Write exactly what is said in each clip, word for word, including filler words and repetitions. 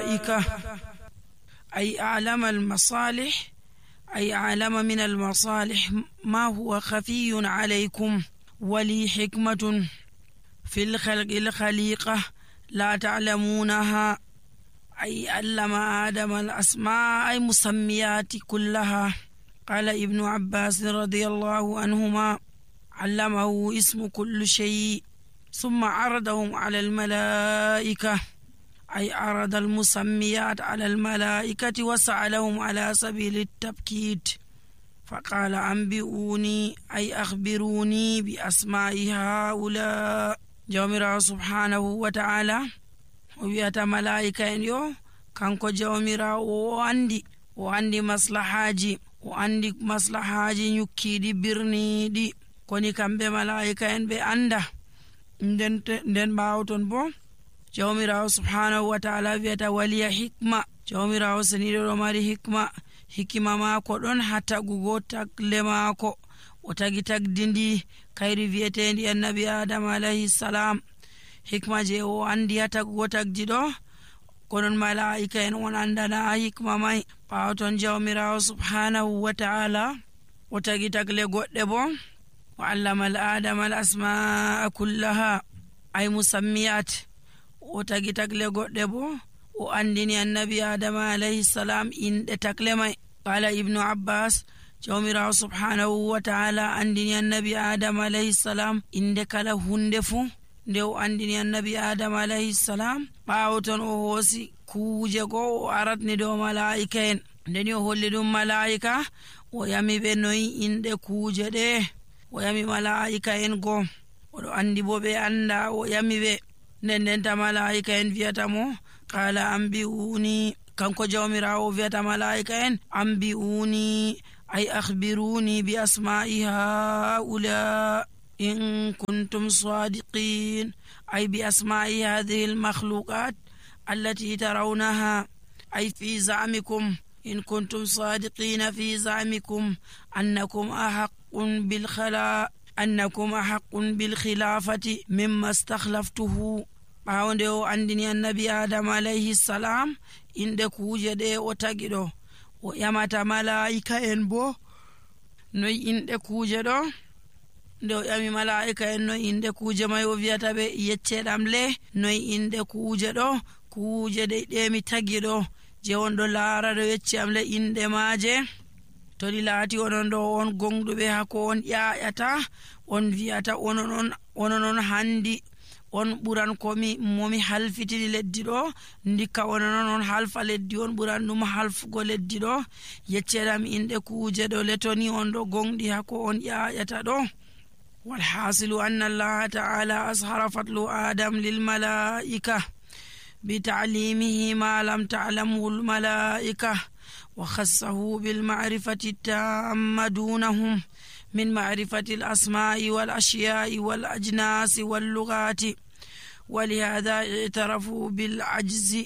الملائكة أي أعلم المصالح أي أعلم من المصالح ما هو خفي عليكم ولي حكمة في الخلق الخليقة لا تعلمونها أي علم آدم الأسماء أي مسميات كلها. قال ابن عباس رضي الله عنهما علمه اسم كل شيء ثم عرضهم على الملائكة أي عرض المسميات على الملائكة وسألهم على سبيل التبكيت فقال أنبئوني أي أخبروني بأسماء هؤلاء. جوميرا سبحانه وتعالى وياتا ملائكة يو كانكو جوميرا وعندي وعندي مصلحاجي وعندي مصلحاجي يكيدي برني دي كوني كان بملائكة ين بأندا ندن ندن باوتون بو جوميرا سبحانه وتعالى وياتا ولي حكمة جوميرا سنيدو ماري حكمة hikima mako don hata gugo tagle mako o tagi tagdindi kayri viyetendi annabi adam alayhi salam hikma je o andi hata gugo tagdi do konon malaika en won andana hikma mai pawton jawmirawo subhanahu wa ta'ala o tagi tagle godde bo wa allama al adam al asmaa kullaha ay musammiyat o tagi tagle godde bo o andini annabi adam alayhi salam inde takle mai. Qala ibnu abbas jawmirawo subhanahu wa ta'ala andini annabi adam alayhi salam inde kala hunde fu nde o andini annabi adam alayhi salam ɓawoton o hoosi kuuje go o aratni dow malaika en ndeni o holli ɗum malaika o yami ɓe noyi inde kuuje ɗe o yami malaika en go oɗo andi bo ɓe anda o yami ɓe nden ndenta malaika en wiyata mo qala anbi'uni kanko jawmirawo wiyata malaika en anbi'uni ay akhbiruni bi asma'i haula in kuntum sadiqin ay bi asma'i hadhihi al makhluqat allati tarawnaha ay fi za'mikum in kuntum sadiqin fi za'mikum annakum ahaqqun bil khala annakum ahaqqun bil khilafati mimma istakhlaftuhu. ɓawde o andini annabi adam alayhi salam inde kuuje ɗe o tagi ɗo o yamata malaika en bo noyi inde kuuje ɗo nde o yami malaika en noyi inde kuuje may o wiyata ɓe yecceɗam le noyi inde kuuje ɗo kuuje ɗe ɗemi tagi ɗo je on ɗo laara ɗo yecci am le inde maaje to ɗi laati onon ɗo on gonɗuɓe hako on ƴaƴata on wiyata ononon ononon handi on ɓuran komi momi halfitini leddi ɗo ndikka ononon on halfa leddi on ɓuran ɗum halfugo leddi ɗo yecceɗam inɗe kuuje ɗo letoni on ɗo gonɗi hako on ƴaƴata ɗo. walhasilu anna allaha ta'ala ashara fadlu adam lilmalaika bitalimihi ma lam ta'lamhu almalaika wa khassahu bilma'rifati tamma dunahum من معرفة الأسماء والأشياء والأجناس واللغات ولهذا اعترفوا بالعجز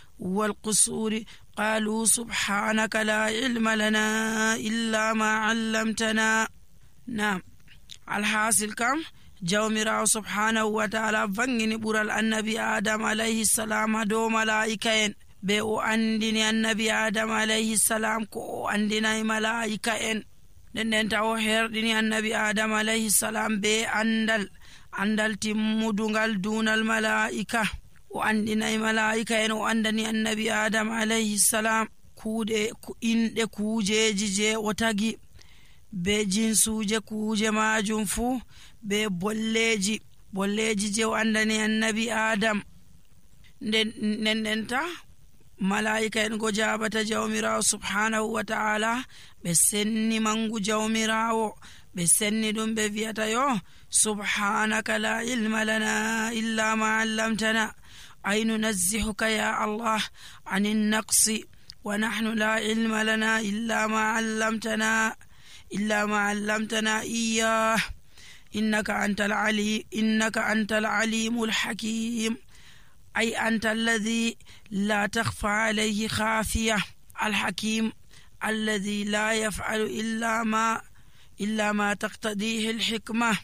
والقصور قالوا سبحانك لا علم لنا إلا ما علمتنا. نعم الحاصل كم jawmirawo subhanahu wa ta'ala vangini ɓural annabi adam alayhi salam ha dow malaika en be o andini annabi adam alayhi salam ko o andinay malaika en nden nden taw herɗini annabi adam alayhi salam be andal andal timmudungal dunal malaika o andinay malaika en o andani annabi adam alayhi salam kuuɗe inɗe kuujeji je o tagi be jinsuje kuuje majum fuu be bolleji bolleji je o andani annabi adam nden nden nden ta malaika en go jabata jawmirawo subhanahu wa ta'ala be senni mangu jawmirawo be senni dum be viyata yo subhanaka la ilma lana illa ma 'allamtana ay nunazzihuka ya allah anin naqsi wa nahnu la ilma lana illa ma 'allamtana illa ma 'allamtana iyyah innaka antal ali innaka antal alimul hakim ay anta alladhi la takhfa alayhi khafiya alhakim alladhi la yaf'alu illa ma illa ma taqtadihi alhikma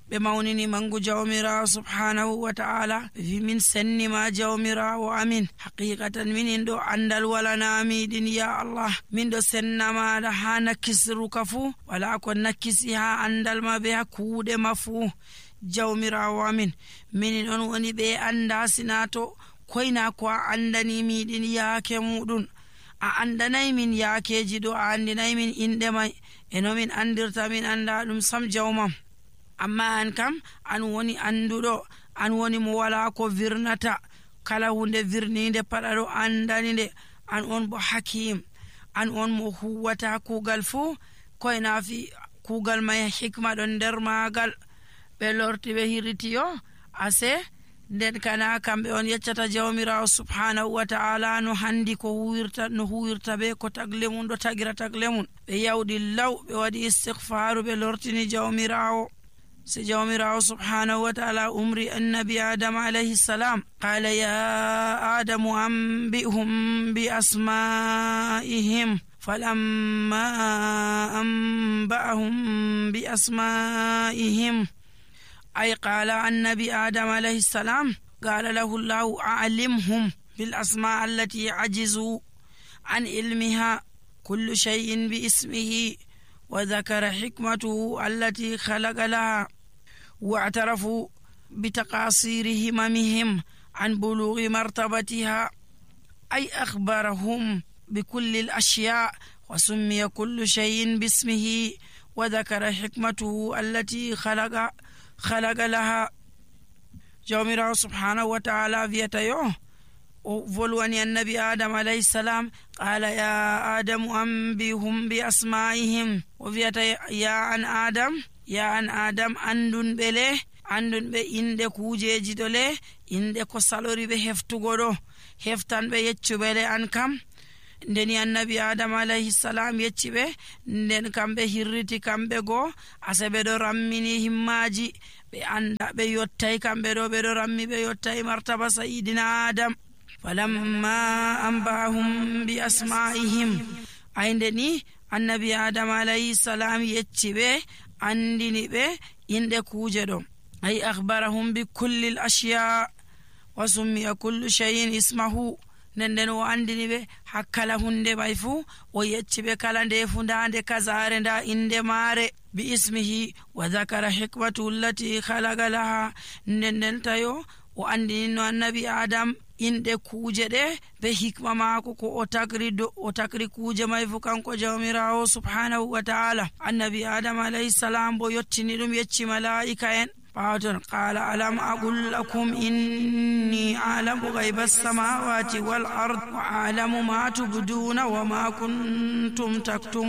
be mawnini mangu jawmira subhanahu wa ta'ala fi min sanni ma jawmira wa amin haqiqatan min do andal wala nami din ya Allah min do senna ma da hana kisru kafu wala ko nakisi ha andal ma be kuude mafu jawmira wa amin min on woni be anda sinato koyna ko andani mi din yaake mudun a andanay min yaakeji do a andinay min inde may eno min andirta min anda dum sam jawmam amma an kam an woni andudo an woni mo wala ko virnata kala hunde virninde padado andani de an on bo hakim an on mo huwata kugal fu koyna fi kugal may hikma don der magal be lorti be hiritiyo ase den kana kambe on yeccata jawmira subhanahu wa ta'ala no handi ko huwirta no huwirta be ko tagle mun do tagira tagle mun be yawdi law be wadi istighfaru be lortini jawmira se jawmira subhanahu wa ta'ala umri annabi adam alayhi salam qala ya adam anbihum bi asma'ihim falamma anba'ahum bi asma'ihim أي قال النبي آدم عليه السلام قال له الله أعلمهم بالأسماء التي عجزوا عن علمها كل شيء باسمه وذكر حكمته التي خلق لها واعترفوا بتقاصير هممهم عن بلوغ مرتبتها أي أخبرهم بكل الأشياء وسمي كل شيء باسمه وذكر حكمته التي خلق خلق لها جوميرا سبحانه وتعالى فيتيو وفلواني النبي آدم عليه السلام قال يا آدم أنبئهم بأسمائهم وفيتي يا أن آدم يا أن آدم أندن بله أندن بإنده كوجيجي دole inde ko salori be heftugodo heftan be yeccu bele an kam ndeni annabi adam alayhi salam yeccibe nden kambe hirriti kambe go asabe do rammini himmaji be anda be yottay kambe do be do rammi be yottay martaba sayidina adam falamma ambahum bi asma'ihim ayndeni annabi adam alayhi salam yeccibe andini be inde kuje do ay akhbarahum bi kulli al ashya wa summiya kullu shay'in ismahu nenden o andini be hakkala hunde bay fu o yecci be kala nde fu ndande kazare nda inde mare bi ismihi wa dhakara hikmatu allati khalaqa laha nenden tayo o andini no annabi adam inde kuje de be hikma mako ko o takri do o takri kuje may fu kanko jawmirawo subhanahu wa ta'ala annabi adam alayhi salam bo yottini dum yecci malaika en قال ألم أقل لكم إني أعلم غيب السماوات والأرض وأعلم ما تبدون وما كنتم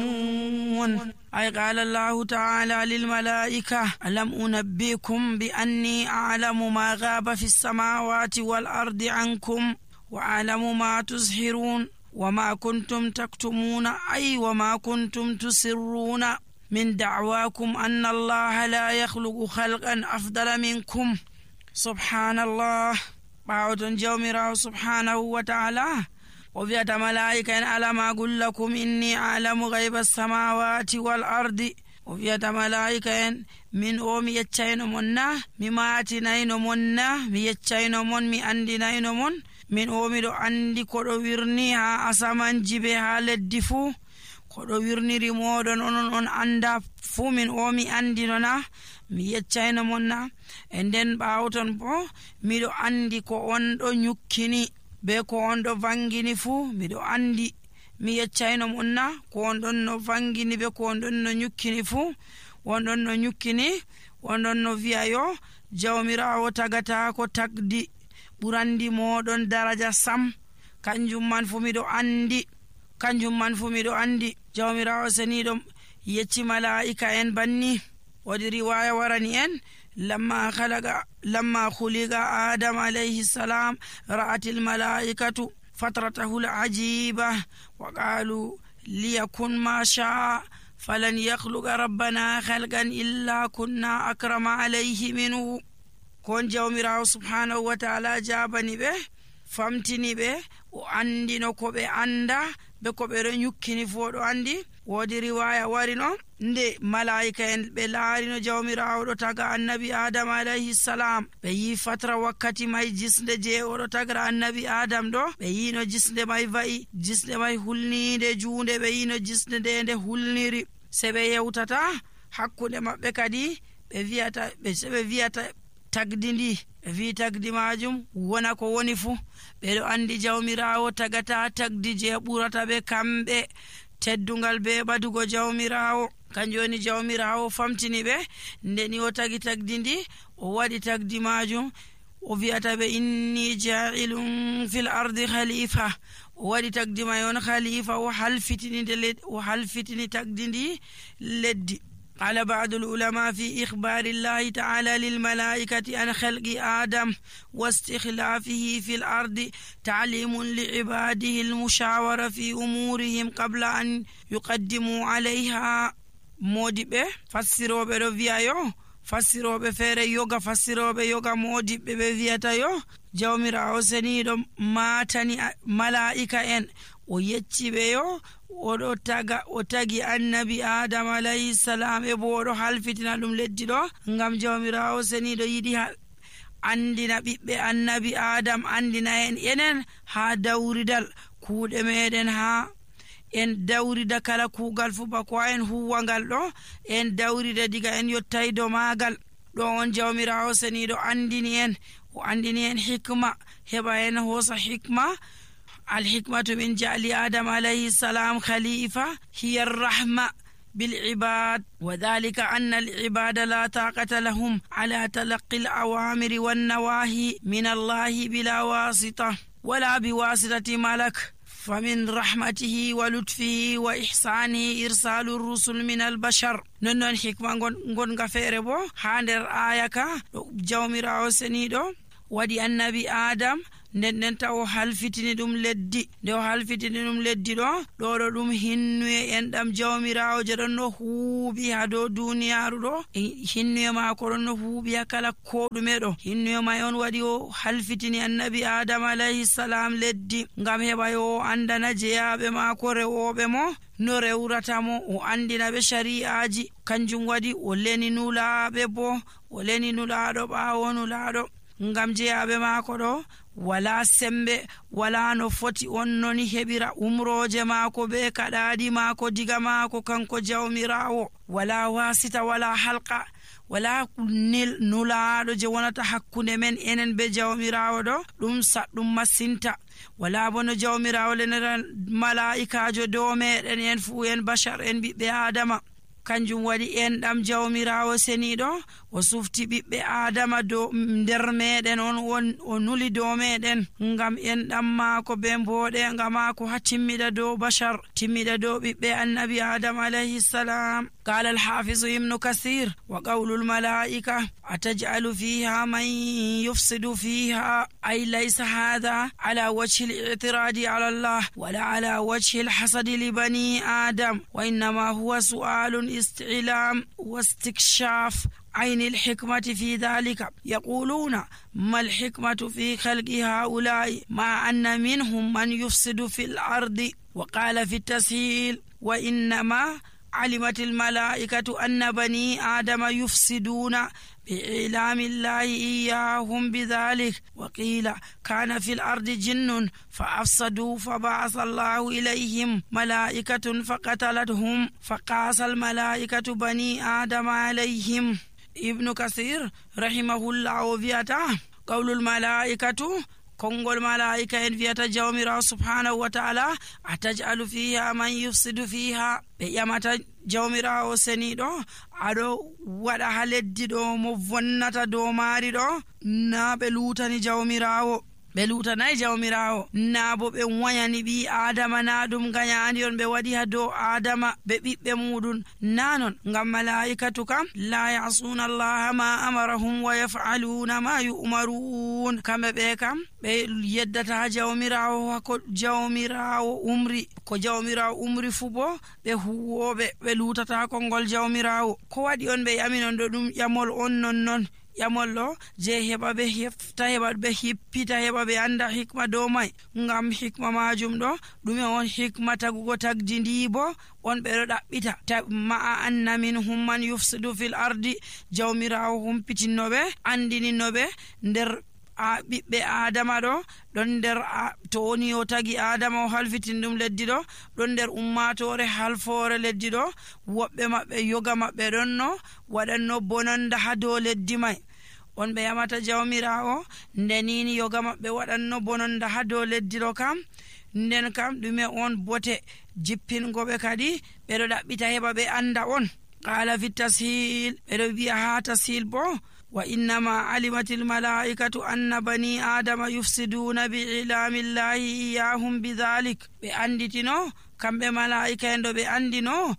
تكتمون أي قال الله تعالى للملائكة ألم أنبئكم بأني أعلم ما غاب في السماوات والأرض عنكم وأعلم ما تزهرون وما كنتم تكتمون أي وما كنتم تسرون من دعواكم أن الله لا يخلق خلقا أفضل منكم سبحان الله بعد جومرا سبحانه وتعالى وفيت ملائكة ألم أقول لكم إني أعلم غيب السماوات والأرض وفيت ملائكة من أومي يتشين منا مماتي نين منا ميتشين من مي أندي نين من من أومي دو أندي كدو ويرنيها أسامان جبها للدفو kodo wirniri modon onon on anda fu min o mi andino na mi yeccayno monna enden bawton bo mi do andi ko on do nyukkini be ko on do vangini fu mi do andi mi yeccayno monna ko on don no vangini be ko on don no nyukkini fu on don no nyukkini on don no viayo jawmirawo tagata ko tagdi burandi modon daraja sam kanjum man fu mi do andi kanjum man fu mi do andi jawmirawo senido yecci malaika en banni wadi riwaya warani en lamma khalaqa lamma khuliqa adam alayhi salam ra'atil malaikatu fatratahu al-ajiba wa qalu liyakun ma sha'a falan yakhluqa rabbana khalqan illa kunna akrama alayhi minhu kon jawmirawo subhanahu wa ta'ala jabani be famtini be o andino ko be anda be ko be nyukkini fodo andi wodi riwaya warino nde malaika en ɓe laarino jawmirawo ɗo taga annabi adam alayhi salam ɓe yi fatra wakkati may jisnde je oɗo tagra annabi adam ɗo ɓe yino jisnde may va'i jisnde may hulnide juunde ɓe yino jisnde nde nde hulniri se ɓe yewtata hakkunde maɓɓe kadi ɓe wiyata ɓe se ɓe wiyata tagdi ndi ɓe wi tagdi majum wona ko woni fu ɓeɗo andi jawmirawo tagata tagdi je ɓurata ɓe kamɓe teddungal be ɓadugo jawmirawo kanjum woni jawmirawo famtini ɓe ndeni o tagi tagdi ndi o waɗi tagdi majum o wiyata ɓe inni ja'ilun fil ardi khalifa o waɗi tagdi may on khalifa o halfitini nde leddi o halfitini tagdi ndi leddi. قال بعض العلماء في إخبار الله تعالى للملائكة عن خلق آدم واستخلافه في الأرض تعليم لعباده المشاورة في أمورهم قبل أن يقدموا عليها مودبه فسروبه روفيايو فسروبه فيره يوغا فسروبه يوغا مودبه بفياتايو jawmirawo seniɗo matani malaika en o yecciɓeyo oɗo taga o tagi annabi adam alayhi salam e bo oɗo halfitina ɗum leddi ɗo ngam jawmirawo seniɗo yiɗi andina ɓiɓɓe annabi adam andina en enen ha dawridal kuuɗe meɗen ha en dawrida kala kuugal fu bako en huwangal ɗo en dawrida diga en yottay do magal ɗo on jawmirawo seniɗo andini en o andini en hikma heɓa en hosa hikma الحكمة من جعل آدم عليه السلام خليفة هي الرحمة بالعباد وذلك أن العباد لا طاقة لهم على تلقي الأوامر والنواهي من الله بلا واسطة ولا بواسطة ملك فمن رحمته ولطفه وإحسانه إرسال الرسل من البشر نون حكمة نغون غفير بو هاندر آيكا جوميراو سنيدو ودي النبي آدم nden nden taw o halfitini ɗum leddi nde o halfitini ɗum leddi ɗo ɗo ɗo ɗum hinnuye en ɗam jawmirawo je ɗon no huuɓi ha dow duniyaru ɗo hinnuye maako ɗon no huuɓi ha kala koɗume ɗo hinnuye may on waɗi o halfitini annabi adama alayhi salam leddi ngam heɓa yo o andana jeyaɓe maako rewoɓe mo no rewrata mo o andina ɓe shari'aji kanjum waɗi o leni nulaɓe bo o leni nulaɗo ɓawo nulaɗo ngam jeyaɓe maako ɗo wala sembe wala no foti on noni heɓira umroje maako be kaɗaɗi maako diga maako kanko jawmirawo wala wasita wala halqa wala nil nulaɗo je wonata hakkunde men enen be jawmirawo ɗo ɗum saɗɗum masinta wala bono jawmirawo lenera malaikajo dow meɗen en fu en bashar en ɓiɓɓe adama kanjum waɗi en ɗam jawmirawo seniɗo o sufti ɓiɓɓe adama do nder meɗen on on o nuli dow meɗen ngam en ɗam maako be mboɗe ngam maako ha timmida dow bashar timmida dow ɓiɓɓe annabi adama alayhi salam قال الحافظ ابن كثير وقول الملائكة أتجعل فيها من يفسد فيها أي ليس هذا على وجه الاعتراض على الله ولا على وجه الحسد لبني آدم وإنما هو سؤال استعلام واستكشاف عين الحكمة في ذلك يقولون ما الحكمة في خلق هؤلاء مع أن منهم من يفسد في الأرض وقال في التسهيل وإنما علمت الملائكة أن بني آدم يفسدون بإعلام الله إياهم بذلك وقيل كان في الأرض جن فأفسدوا فبعث الله إليهم ملائكة فقتلتهم فقاس الملائكة بني آدم عليهم ابن كثير رحمه الله وفياته قول الملائكة kongol malaika en viyata jawmirawo subhanahu wa ta'ala ataj'alu fiha man yufsidu fiha be yamata jawmirawo seniɗo aɗo waɗa ha leddi ɗo mo vonnata dow maari ɗo na ɓe lutani jawmirawo ɓe lutanayi jawmirawo na bo ɓe wayani ɓi adama na ɗum gayandi on ɓe waɗi ha dow adama ɓe ɓiɓɓe muɗum nanon ngam malaikatu kam la yasuna allaha ma amarahum wa yaf'aluna ma yu'marun kamɓe ɓe kam ɓe yeddata jawmirawo hako jawmirawo umri ko jawmirawo umri fu bo ɓe huwoɓe ɓe lutata kongol jawmirawo ko waɗi on ɓe yaminon ɗo ɗum ƴamol on non non yamollo je heba be hefta heba be hippita heba be anda hikma do mai ngam hikma majum do dume on hikma tagugo tagdi ndibo on be do dabbita ma anna minhum man yufsidu fil ardi jawmirawo humpitinobe andininobe nder a bibbe adama do don der to woni o tagi adama o halfitindum leddi do don der ummatore halfore leddi do wobbe mabbe yoga mabbe donno wadanno bonanda ha do leddi mai on be yamata jawmirawo ndenini yoga mabbe wadanno bonanda ha do leddi do kam nden kam dume on bote jippingobe kadi be do dabbita heba be anda on qala fi tashil be do biya ha tashil bo wa innama alimatil malaikatu anna bani adama yufsiduna bi ilamillahi iyahum bidhalik be anditino kambe malaika endo be andino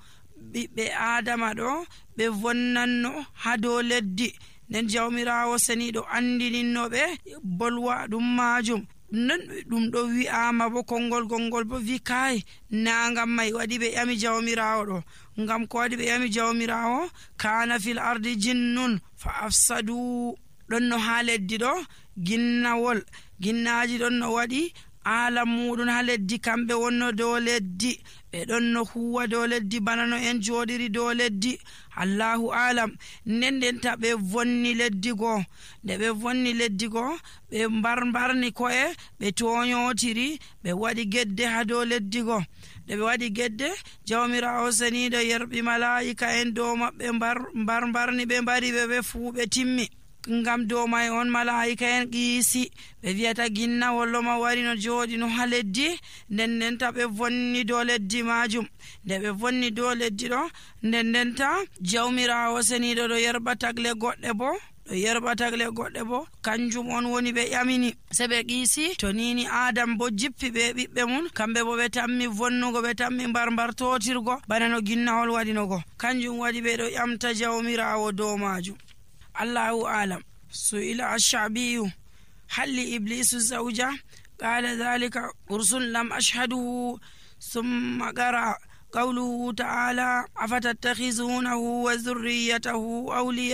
be adama do be vonnanno hado leddi nen jawmirawo senido andininno be bolwa dum majum non dum do wi'ama bo kongol gongol bo wi kai nangam mai wadi be yami jawmirawo do ngam ko wadi be yami jawmirawo kana fil ardi jinnun fa afsadu donno haleddi do ginnawol ginnaji donno wadi alam mudun haleddi kambe wonno do leddi be donno huwa do leddi banano en jodiri do leddi Allahu alam nenden ta be vonni leddi go de be vonni leddi go be mbar mbarni ko e be toñotiri be wadi gedde ha do leddi go de be wadi gedde jawmirawo senido yerbi malaika en do mabbe mbar mbar mbarni be mbari be be fu be timmi ngam do may on malaika en qisi be viata ginna wollo ma wari no jodi no haleddi nden nden ta be vonni do leddi majum de be vonni do leddi do nden nden ta jawmirawo senido do yerba tagle godde bo do yerba tagle godde bo kanjum on woni be yamini sebe qisi to nini adam bo jippi be bibbe mun kambe bo be tammi vonnugo be tammi mbar mbar totirgo banano ginnawol wadi no go kanjum wadi be do yamta jawmirawo do majum Allahu alam. Su'ila ash-sha'biyu hal li iblisu zawja qala dhalika ursun lam ashhaduhu thumma qara qawluhu ta'ala afatattakhizunahu wa dhurriyyatahu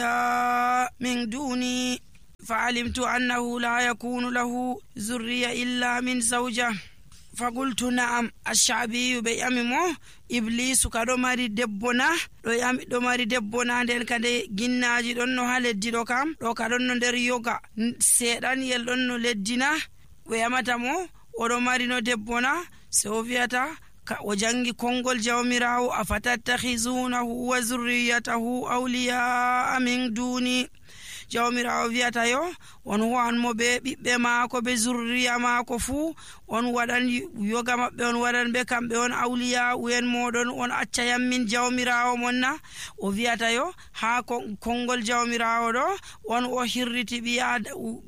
awliya min duni fa'alimtu annahu la yakunu lahu dhurriyya illa min zawja faqultu na'am. ash-sha'biyu be yamimo iblisu kado mari debbona do yami do mari debbona den kade ginnaji don no haleddi do kam do kadon no der yoga sedan yel don no leddina we yamata mo o do mari no debbona se o viata ka o jangi kongol jawmirawo afatattakhizunahu wa zurriyatahu awliya min duni jawmirawo viata yo on wan mo be bibbe maako be zurriya maako fu on wadan yoga mabbe on wadan be kambe on awliya wen modon on acca yammin jawmirawo monna o viata yo ha kongol jawmirawo do on o hirriti biya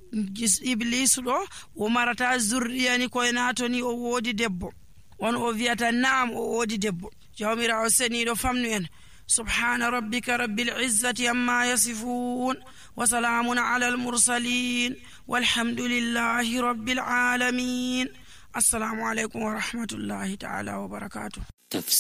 iblis do o marata zurriya ni ko enatoni o wodi debbo on o viata naam o wodi debbo jawmirawo seni do famnu en سبحان ربك رب العزة عما يصفون وسلام على المرسلين والحمد لله رب العالمين. السلام عليكم ورحمة الله تعالى وبركاته.